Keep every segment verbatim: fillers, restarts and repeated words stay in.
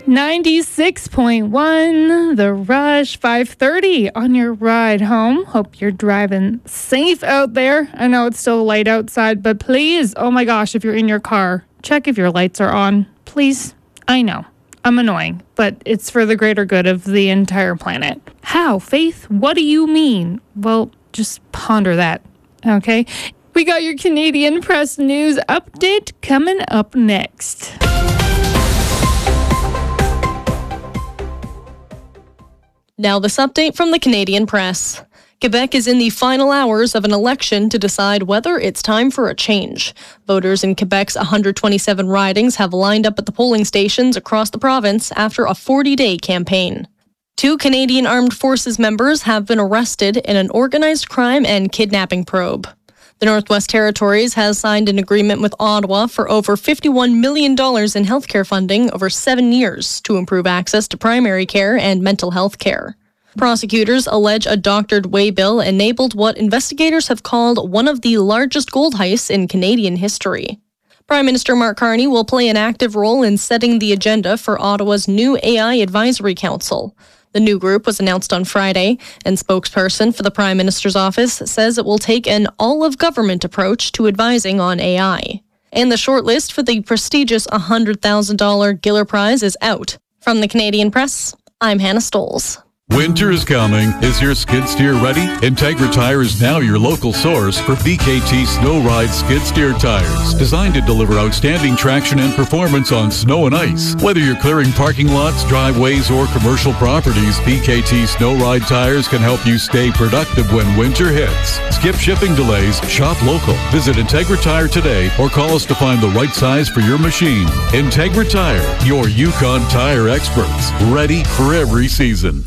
ninety-six point one, The Rush, five thirty on your ride home. Hope you're driving safe out there. I know it's still light outside, but please, oh my gosh, if you're in your car, check if your lights are on. Please. I know. I'm annoying, but it's for the greater good of the entire planet. How, Faith? What do you mean? Well, just ponder that, okay? We got your Canadian Press News update coming up next. Now this update from the Canadian Press. Quebec is in the final hours of an election to decide whether it's time for a change. Voters in Quebec's one hundred twenty-seven ridings have lined up at the polling stations across the province after a forty-day campaign. Two Canadian Armed Forces members have been arrested in an organized crime and kidnapping probe. The Northwest Territories has signed an agreement with Ottawa for over fifty-one million dollars in healthcare funding over seven years to improve access to primary care and mental health care. Prosecutors allege a doctored waybill enabled what investigators have called one of the largest gold heists in Canadian history. Prime Minister Mark Carney will play an active role in setting the agenda for Ottawa's new A I Advisory Council. The new group was announced on Friday, and spokesperson for the Prime Minister's office says it will take an all-of-government approach to advising on A I. And the shortlist for the prestigious one hundred thousand dollars Giller Prize is out. From the Canadian Press, I'm Hannah Stoles. Winter is coming. Is your skid steer ready? Integra Tire is now your local source for B K T Snow Ride skid steer tires. Designed to deliver outstanding traction and performance on snow and ice. Whether you're clearing parking lots, driveways, or commercial properties, B K T Snow Ride tires can help you stay productive when winter hits. Skip shipping delays. Shop local. Visit Integra Tire today or call us to find the right size for your machine. Integra Tire, your Yukon tire experts. Ready for every season.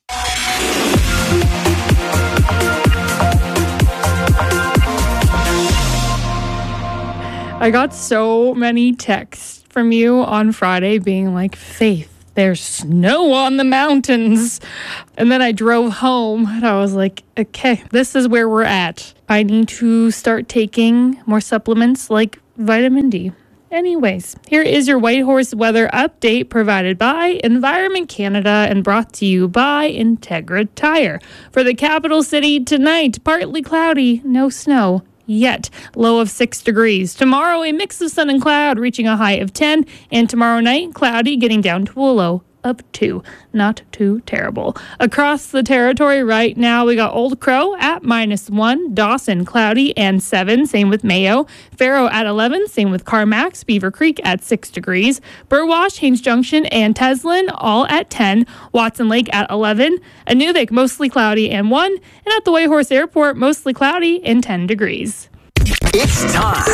I got so many texts from you on Friday being like, Faith, there's snow on the mountains. And then I drove home and I was like, okay, this is where we're at. I need to start taking more supplements like vitamin D. Anyways, here is your Whitehorse weather update provided by Environment Canada and brought to you by Integra Tire. For the capital city tonight, partly cloudy, no snow yet. Low of six degrees. Tomorrow, a mix of sun and cloud reaching a high of ten. And tomorrow night, cloudy getting down to a low of two. Not too terrible. Across the territory right now, we got Old Crow at minus one. Dawson, cloudy and seven. Same with Mayo. Faro at eleven. Same with Carmax. Beaver Creek at six degrees. Burwash, Haines Junction, and Teslin all at ten. Watson Lake at eleven. Inuvik, mostly cloudy and one. And at the Whitehorse Airport, mostly cloudy and ten degrees. It's time.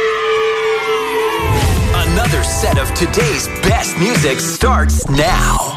Another set of today's best music starts now.